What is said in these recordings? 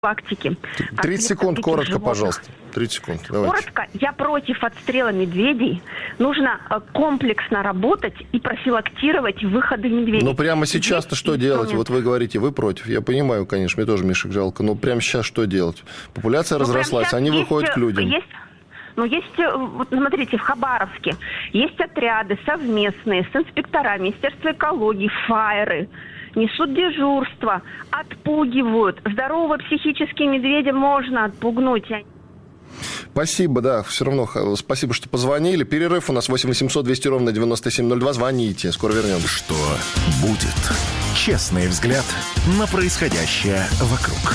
профилактики. 30 секунд, коротко, животных. пожалуйста. 30 секунд. Давайте. Коротко, я против отстрела медведей. Нужно комплексно работать и профилактировать выходы медведей. Ну, прямо сейчас-то что делать? Вот вы говорите, вы против. Я понимаю, конечно, мне тоже мишек жалко. Но прямо сейчас что делать? Популяция разрослась, они выходят к людям. Есть, вот смотрите, в Хабаровске есть отряды совместные с инспекторами, Министерства экологии, фаеры, несут дежурство, отпугивают. Здорового психически медведя можно отпугнуть. Спасибо, да, все равно спасибо, что позвонили. Перерыв у нас 8 800 200 ровно 9702. Звоните, скоро вернемся. Что будет? Честный взгляд на происходящее вокруг.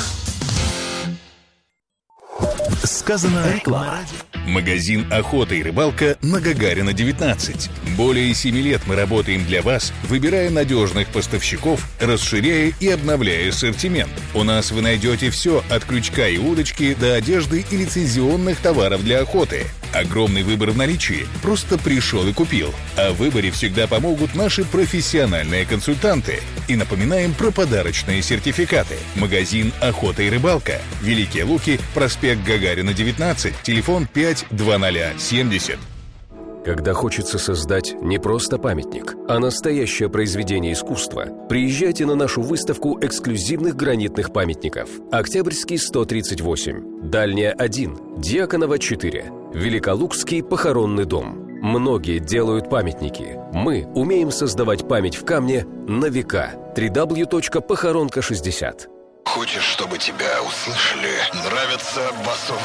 Сказано реклама. Магазин «Охота и рыбалка» на Гагарина, 19. Более 7 лет мы работаем для вас, выбирая надежных поставщиков, расширяя и обновляя ассортимент. У нас вы найдете все от крючка и удочки до одежды и лицензионных товаров для охоты. Огромный выбор в наличии. Просто пришел и купил. О выборе всегда помогут наши профессиональные консультанты. И напоминаем про подарочные сертификаты. Магазин «Охота и рыбалка». Великие Луки, проспект Гагарина, 19. Телефон 52070. Когда хочется создать не просто памятник, а настоящее произведение искусства, приезжайте на нашу выставку эксклюзивных гранитных памятников. Октябрьский 138, Дальняя 1, Дьяконова 4, Великолукский похоронный дом. Многие делают памятники. Мы умеем создавать память в камне на века. www.похоронка60. Хочешь, чтобы тебя услышали? Нравятся басовые